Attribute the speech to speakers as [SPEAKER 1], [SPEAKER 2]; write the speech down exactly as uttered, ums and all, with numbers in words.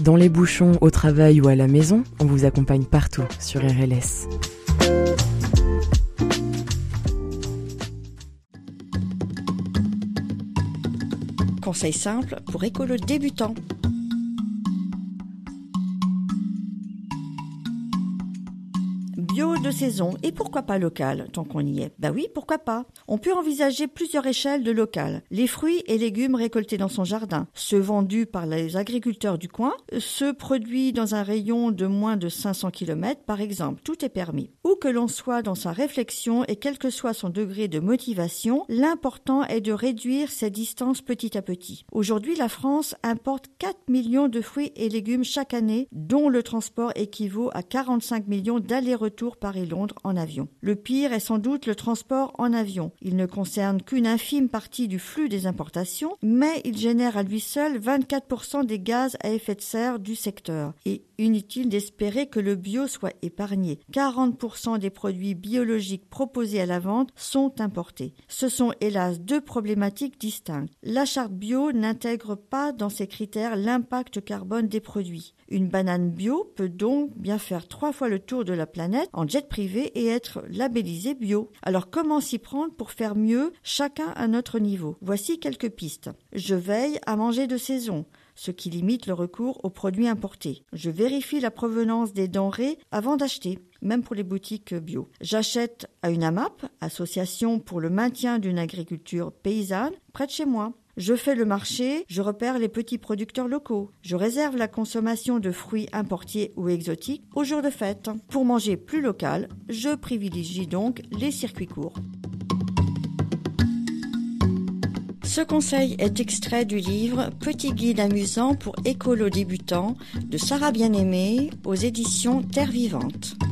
[SPEAKER 1] Dans les bouchons, au travail ou à la maison, on vous accompagne partout sur R L S.
[SPEAKER 2] Conseil simple pour écolo débutants. Bio de saison et pourquoi pas local tant qu'on y est. Bah oui, pourquoi pas. On peut envisager plusieurs échelles de local. Les fruits et légumes récoltés dans son jardin, ceux vendus par les agriculteurs du coin, ceux produits dans un rayon de moins de cinq cents kilomètres par exemple, tout est permis. Où que l'on soit dans sa réflexion et quel que soit son degré de motivation, l'important est de réduire ces distances petit à petit. Aujourd'hui, la France importe quatre millions de fruits et légumes chaque année, dont le transport équivaut à quarante-cinq millions d'allers-retours Paris-Londres en avion. Le pire est sans doute le transport en avion. Il ne concerne qu'une infime partie du flux des importations, mais il génère à lui seul vingt-quatre pour cent des gaz à effet de serre du secteur. Et inutile d'espérer que le bio soit épargné. quarante pour cent des produits biologiques proposés à la vente sont importés. Ce sont hélas deux problématiques distinctes. La charte bio n'intègre pas dans ses critères l'impact carbone des produits. Une banane bio peut donc bien faire trois fois le tour de la planète en jet privé et être labellisée bio. Alors comment s'y prendre pour faire mieux, chacun à notre niveau? Voici quelques pistes. Je veille à manger de saison, ce qui limite le recours aux produits importés. Je vérifie la provenance des denrées avant d'acheter, même pour les boutiques bio. J'achète à une AMAP, Association pour le maintien d'une agriculture paysanne, près de chez moi. Je fais le marché, je repère les petits producteurs locaux. Je réserve la consommation de fruits importés ou exotiques aux jours de fête. Pour manger plus local, je privilégie donc les circuits courts. Ce conseil est extrait du livre « Petit guide amusant pour écolo débutants » de Sarah Bien-Aimée aux éditions Terre Vivante.